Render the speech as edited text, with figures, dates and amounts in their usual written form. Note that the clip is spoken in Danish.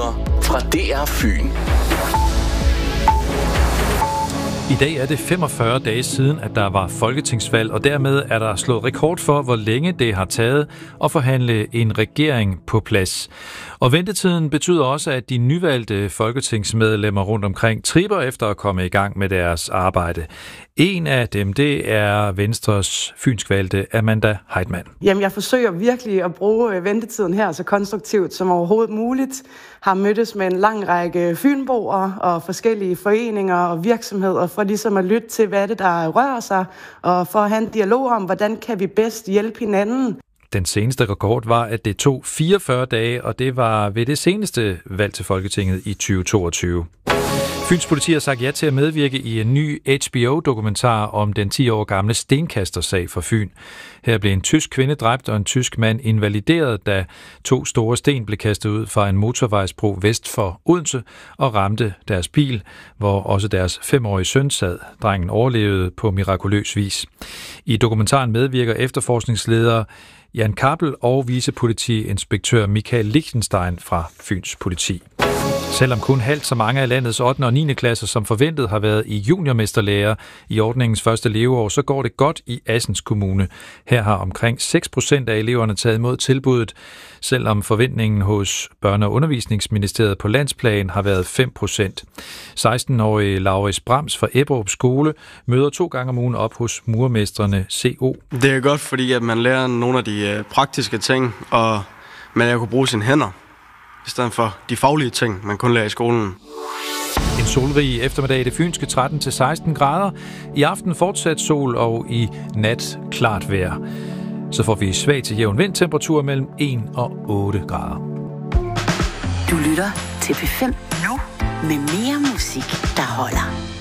Nyheder fra DR Fyn. I dag er det 45 dage siden, at der var folketingsvalg, og dermed er der slået rekord for, hvor længe det har taget at forhandle en regering på plads. Og ventetiden betyder også, at de nyvalgte folketingsmedlemmer rundt omkring tripper efter at komme i gang med deres arbejde. En af dem, det er Venstres fynskvalgte Amanda Heitmann. Jamen, jeg forsøger virkelig at bruge ventetiden her så konstruktivt som overhovedet muligt. Har mødtes med en lang række fynboer og forskellige foreninger og virksomheder for ligesom at lytte til, hvad det der rører sig, og for at have en dialog om, hvordan kan vi bedst hjælpe hinanden. Den seneste rekord var, at det tog 44 dage, og det var ved det seneste valg til Folketinget i 2022. Fyns politi har sagt ja til at medvirke i en ny HBO-dokumentar om den 10 år gamle stenkastersag for Fyn. Her blev en tysk kvinde dræbt og en tysk mand invalideret, da 2 store sten blev kastet ud fra en motorvejsbro vest for Odense og ramte deres bil, hvor også deres 5-årige søn sad. Drengen overlevede på mirakuløs vis. I dokumentaren medvirker efterforskningsleder Jan Kappel og vicepolitiinspektør Michael Lichtenstein fra Fyns politi. Selvom kun halvt så mange af landets 8. og 9. klasser som forventet har været i juniormesterlærer i ordningens første leveår, så går det godt i Assens Kommune. Her har omkring 6% af eleverne taget imod tilbuddet, selvom forventningen hos Børne- og Undervisningsministeriet på landsplan har været 5%. 16-årige Lauris Brams fra Ebberup Skole møder 2 gange om ugen op hos murermestrene CO. Det er godt, fordi at man lærer nogle af de praktiske ting, og man kan bruge sine hænder i stedet for de faglige ting, man kun lærer i skolen. En solrig eftermiddag i det fynske 13-16 grader. I aften fortsat sol og i nat klart vejr. Så får vi svag til jævn vindtemperatur mellem 1 og 8 grader. Du lytter til P5 nu med mere musik, der holder.